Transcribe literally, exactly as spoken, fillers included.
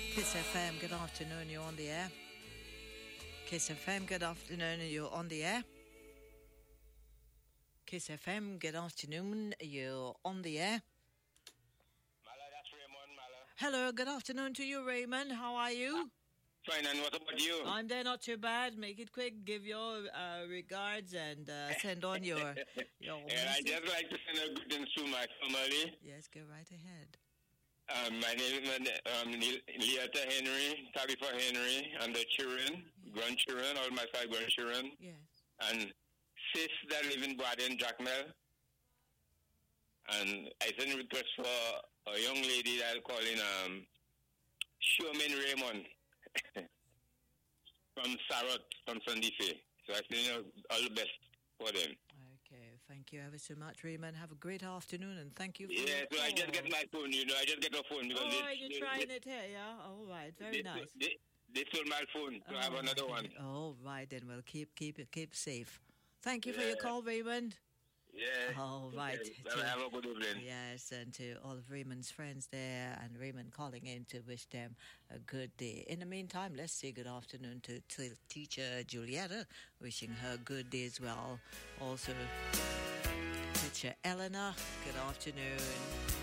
Kiss F M, good afternoon, you're on the air. Kiss F M, good afternoon, you're on the air. Kiss F M, good afternoon, you're on the air. Mala, that's Raymond, Mala. Hello, good afternoon to you, Raymond. How are you? Fine, and what about you? I'm there, not too bad. Make it quick. Give your uh, regards and uh, send on your your yeah, I just like to send a greetings to my family. Yes, go right ahead. Um, my name is um, Leata Henry, Tabitha Henry, and the children, Yes. grandchildren, all my five grandchildren, Yes. and sis that live in Baden, Jackmel. And I send a request for a young lady that I call in um, Sherman Raymond from Sarot, from Sandife. So I send all the best for them. Okay, thank you ever so much, Raymond. Have a great afternoon, and thank you for Yeah, your so I just call. get my phone, you know, I just get a phone because All they, right, you're they, trying they, it here, yeah? All right, very they, nice. They, they stole my phone, so I have Oh, another okay. one. All right, then we'll keep keep it keep safe. Thank you for Yeah. your call, Raymond. Yeah. All right. Okay. Well, have a good evening. Yes, and to all of Raymond's friends there, and Raymond calling in to wish them a good day. In the meantime, let's say good afternoon to, to teacher Julietta, wishing her good day as well. Also, teacher Eleanor, good afternoon.